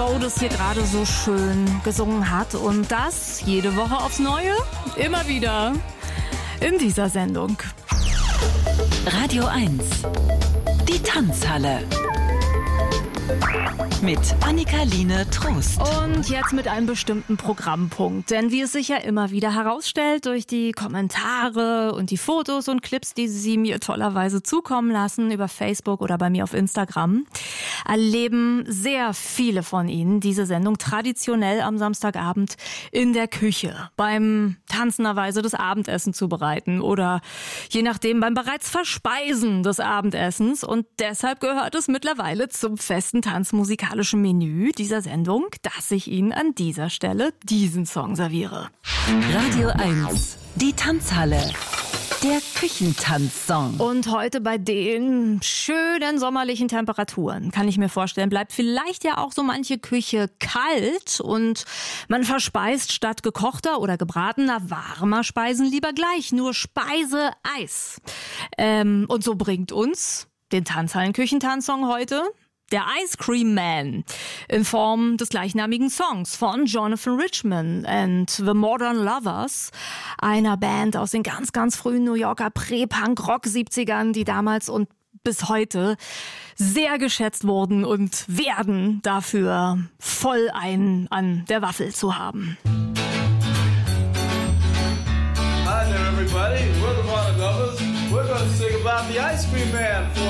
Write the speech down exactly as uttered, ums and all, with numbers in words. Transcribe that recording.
Bo das hier gerade so schön gesungen hat. Und das jede Woche aufs Neue, immer wieder in dieser Sendung. Radio eins, die Tanzhalle. Mit Annika-Line Trost. Und jetzt mit einem bestimmten Programmpunkt. Denn wie es sich ja immer wieder herausstellt, durch die Kommentare und die Fotos und Clips, die Sie mir tollerweise zukommen lassen über Facebook oder bei mir auf Instagram, erleben sehr viele von Ihnen diese Sendung traditionell am Samstagabend in der Küche, beim tanzenderweise das Abendessen zubereiten oder je nachdem beim bereits Verspeisen des Abendessens. Und deshalb gehört es mittlerweile zum festen tanzmusikalischen Menü dieser Sendung, dass ich Ihnen an dieser Stelle diesen Song serviere. Radio eins, die Tanzhalle. Der Küchentanzsong. Und heute bei den schönen sommerlichen Temperaturen, kann ich mir vorstellen, bleibt vielleicht ja auch so manche Küche kalt und man verspeist statt gekochter oder gebratener warmer Speisen lieber gleich nur Speiseeis. Ähm, und so bringt uns den Tanzhallen-Küchentanzsong heute der Ice Cream Man in Form des gleichnamigen Songs von Jonathan Richman and the Modern Lovers, einer Band aus den ganz, ganz frühen New Yorker Prä-Punk-Rock-siebzigern, die damals und bis heute sehr geschätzt wurden und werden dafür voll einen an der Waffel zu haben. Hi there everybody, we're the Modern Lovers. We're going to sing about the Ice Cream Man for